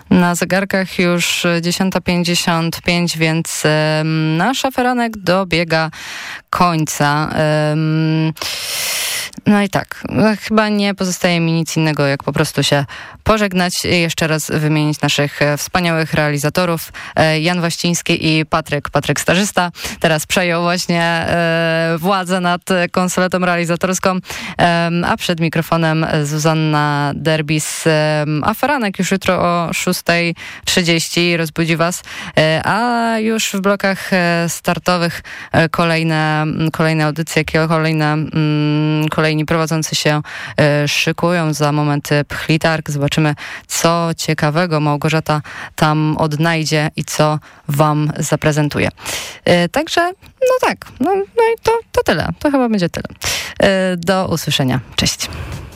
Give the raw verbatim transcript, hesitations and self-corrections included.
Na zegarkach już dziesiąta pięćdziesiąt pięć, więc nasz aferanek dobiega końca. No i tak, chyba nie pozostaje mi nic innego, jak po prostu się pożegnać i jeszcze raz wymienić naszych wspaniałych realizatorów. Jan Waściński i Patryk, Patryk stażysta. Teraz przejął właśnie e, władzę nad konsoletą realizatorską, e, a przed mikrofonem Zuzanna Derbis. E, aferanek już jutro o szósta trzydzieści rozbudzi was, e, a już w blokach startowych kolejne, kolejne audycje, kolejne, mm, kolejni prowadzący się e, szykują. Za moment Pchlitark. Zobaczymy, co ciekawego Małgorzata tam odnajdzie i co wam zaprezentuje. E, także, no tak, no, no i to, to tyle. To chyba będzie tyle. E, do usłyszenia. Cześć.